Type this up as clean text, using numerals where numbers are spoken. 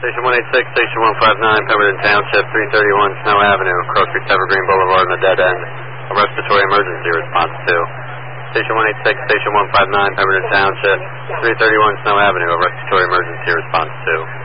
Station 186, Station 159, Pemberton Township, 331 Snow Avenue, Cross Street, Evergreen Boulevard, and the dead end. A respiratory emergency, response 2. Station 186, Station 159, Pemberton Township, 331 Snow Avenue, a respiratory emergency, response 2.